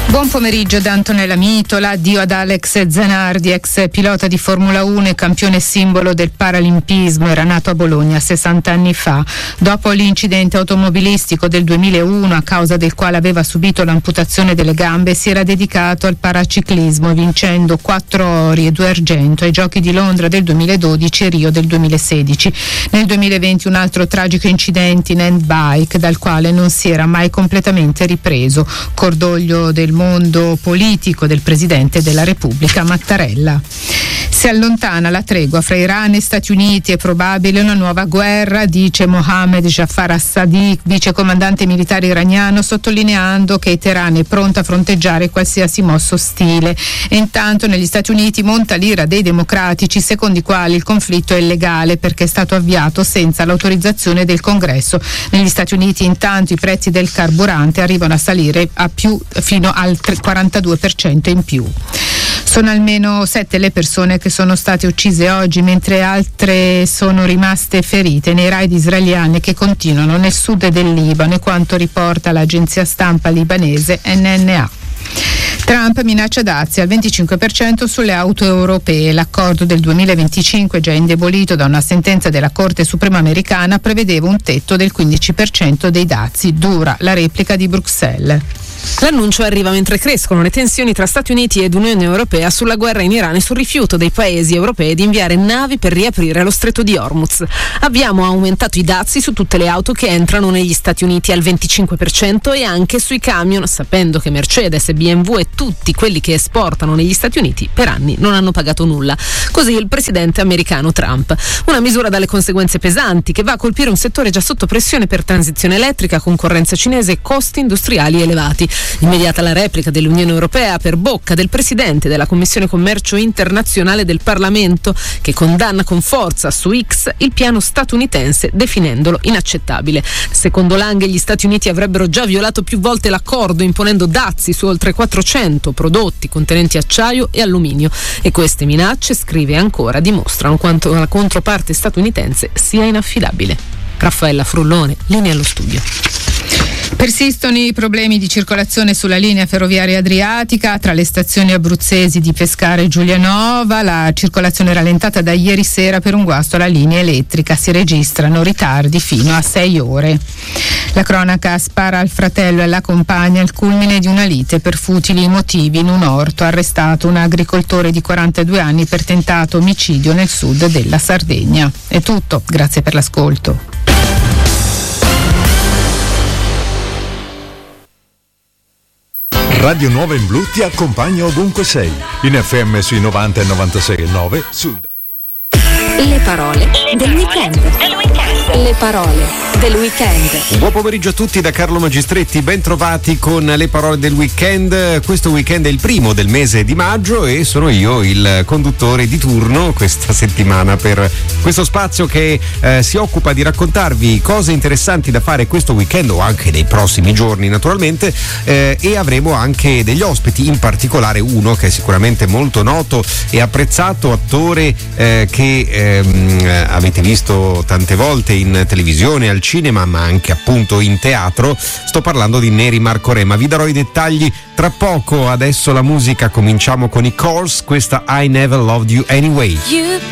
Buon pomeriggio da Antonella Mitola. Addio ad Alex Zanardi, ex pilota di Formula 1 e campione simbolo del paralimpismo. Era nato a Bologna 60 anni fa. Dopo l'incidente automobilistico del 2001, a causa del quale aveva subito l'amputazione delle gambe, si era dedicato al paraciclismo, vincendo 4 ori e 2 argento ai Giochi di Londra del 2012 e Rio del 2016. Nel 2020 un altro tragico incidente in handbike, dal quale non si era mai completamente ripreso. Cordoglio del mondo politico del Presidente della Repubblica Mattarella. Si allontana la tregua fra Iran e Stati Uniti, è probabile una nuova guerra, dice Mohammed Jafar Assadi, vice comandante militare iraniano, sottolineando che Teheran è pronta a fronteggiare qualsiasi mossa ostile. E intanto negli Stati Uniti monta l'ira dei democratici, secondo i quali il conflitto è illegale perché è stato avviato senza l'autorizzazione del Congresso. Negli Stati Uniti intanto i prezzi del carburante arrivano a salire fino al 42% in più. Sono almeno 7 le persone che sono state uccise oggi, mentre altre sono rimaste ferite nei raid israeliani che continuano nel sud del Libano, e quanto riporta l'agenzia stampa libanese NNA. Trump minaccia dazi al 25% sulle auto europee. L'accordo del 2025, già indebolito da una sentenza della Corte Suprema americana, prevedeva un tetto del 15% dei dazi. Dura la replica di Bruxelles. L'annuncio arriva mentre crescono le tensioni tra Stati Uniti ed Unione Europea sulla guerra in Iran e sul rifiuto dei paesi europei di inviare navi per riaprire lo stretto di Hormuz. Abbiamo aumentato i dazi su tutte le auto che entrano negli Stati Uniti al 25% e anche sui camion, sapendo che Mercedes, BMW e tutti quelli che esportano negli Stati Uniti per anni non hanno pagato nulla. Così il presidente americano Trump. Una misura dalle conseguenze pesanti che va a colpire un settore già sotto pressione per transizione elettrica, concorrenza cinese e costi industriali elevati. Immediata la replica dell'Unione Europea per bocca del presidente della Commissione Commercio Internazionale del Parlamento, che condanna con forza su X il piano statunitense, definendolo inaccettabile. Secondo Lange gli Stati Uniti avrebbero già violato più volte l'accordo, imponendo dazi su oltre 400 prodotti contenenti acciaio e alluminio, e queste minacce, scrive ancora, dimostrano quanto la controparte statunitense sia inaffidabile. Raffaella Frullone, linea allo studio. Persistono i problemi di circolazione sulla linea ferroviaria adriatica tra le stazioni abruzzesi di Pescara e Giulianova. La circolazione è rallentata da ieri sera per un guasto alla linea elettrica. Si registrano ritardi fino a 6 ore. La cronaca spara al fratello e alla compagna al culmine di una lite per futili motivi in un orto. Arrestato un agricoltore di 42 anni per tentato omicidio nel sud della Sardegna. È tutto, grazie per l'ascolto. Radio Nuova in Blu ti accompagna ovunque sei, in FM sui 90 e 96,9 su... Le parole del weekend. Le parole del weekend. Buon pomeriggio a tutti da Carlo Magistretti, ben trovati con le parole del weekend. Questo weekend è il primo del mese di maggio e sono io il conduttore di turno questa settimana per questo spazio che si occupa di raccontarvi cose interessanti da fare questo weekend o anche nei prossimi giorni naturalmente, e avremo anche degli ospiti, in particolare uno che è sicuramente molto noto e apprezzato, attore che avete visto tante volte in televisione, al cinema, ma anche appunto in teatro. Sto parlando di Neri Marco Re, ma vi darò i dettagli tra poco. Adesso la musica, cominciamo con i Course, questa I Never Loved You Anyway.